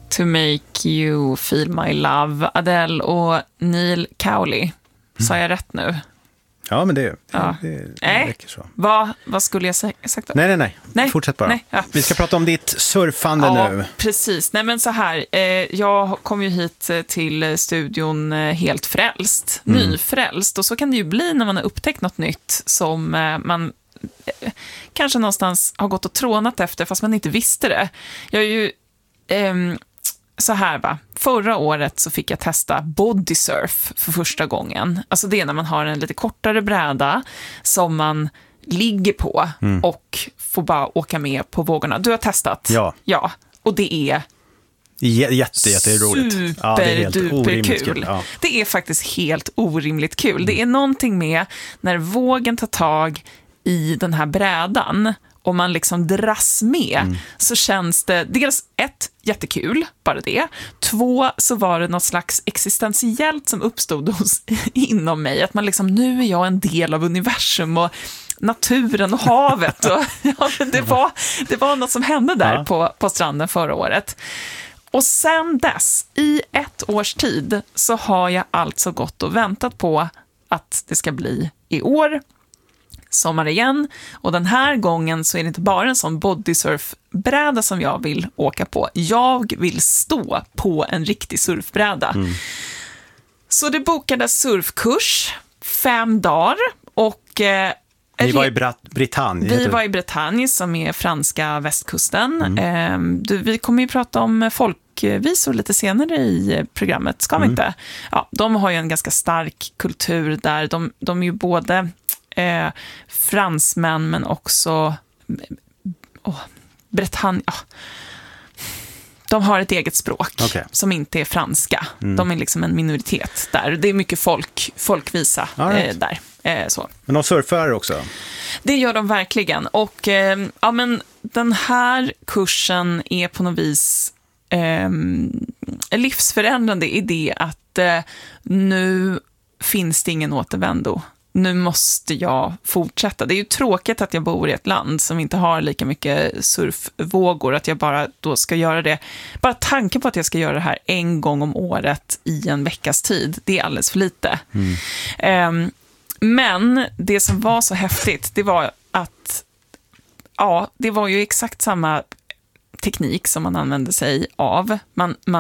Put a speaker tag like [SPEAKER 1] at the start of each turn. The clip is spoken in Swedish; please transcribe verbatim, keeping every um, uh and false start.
[SPEAKER 1] To Make You Feel My Love, Adele och Neil Cowley. Mm. Sa jag rätt nu?
[SPEAKER 2] Ja, men det,
[SPEAKER 1] ja.
[SPEAKER 2] det, det
[SPEAKER 1] nej.
[SPEAKER 2] räcker så.
[SPEAKER 1] Vad, vad skulle jag säga sagt då?
[SPEAKER 2] Nej, nej, nej.
[SPEAKER 1] nej.
[SPEAKER 2] Fortsätt bara.
[SPEAKER 1] Nej, ja.
[SPEAKER 2] Vi ska prata om ditt surfande
[SPEAKER 1] ja,
[SPEAKER 2] nu.
[SPEAKER 1] Precis. Nej, men så här. Eh, jag kom ju hit till studion helt frälst. Mm. Nyfrälst. Och så kan det ju bli när man har upptäckt något nytt som eh, man eh, kanske någonstans har gått och trånat efter fast man inte visste det. Jag är ju... Eh, Så här va, förra året så fick jag testa bodysurf för första gången. Alltså det är när man har en lite kortare bräda som man ligger på mm. och får bara åka med på vågorna. Du har testat?
[SPEAKER 2] Ja.
[SPEAKER 1] Ja, och det är
[SPEAKER 2] J- jätte, jätteroligt.
[SPEAKER 1] Superduperkul. Ja, ja. Det är faktiskt helt orimligt kul. Mm. Det är någonting med när vågen tar tag i den här brädan och man liksom dras med mm. så känns det dels ett, jättekul, bara det. Två, så var det något slags existentiellt som uppstod hos, inom mig. Att man liksom, nu är jag en del av universum och naturen och havet. Och, ja, det, var, det var något som hände där ja. på, på stranden förra året. Och sen dess, i ett års tid, så har jag alltså gått och väntat på att det ska bli i år sommar igen, och den här gången så är det inte bara en sån bodysurfbräda som jag vill åka på. Jag vill stå på en riktig surfbräda. Mm. Så det bokades surfkurs fem dagar och eh,
[SPEAKER 2] Ni var i Brat- Bretagne.
[SPEAKER 1] Vi var i Bretagne som är franska västkusten. Mm. Eh, du, vi kommer ju prata om folkvisor lite senare i programmet, ska vi mm. inte? Ja, de har ju en ganska stark kultur där. De, de är ju både Eh, fransmän men också oh, Bretagne. Oh. De har ett eget språk okay. som inte är franska. Mm. De är liksom en minoritet där. Det är mycket folk, folkvisa right. eh, där. Eh, så.
[SPEAKER 2] Men de surfar också?
[SPEAKER 1] Det gör de verkligen. Och eh, ja, men den här kursen är på något vis eh, livsförändrande i det att eh, nu finns det ingen återvändo. Nu måste jag fortsätta. Det är ju tråkigt att jag bor i ett land som inte har lika mycket surfvågor, att jag bara då ska göra det. Bara tanken på att jag ska göra det här en gång om året i en veckas tid, det är alldeles för lite. Mm. Um, men det som var så häftigt, det var att ja, det var ju exakt samma teknik som man använde sig av. Man, man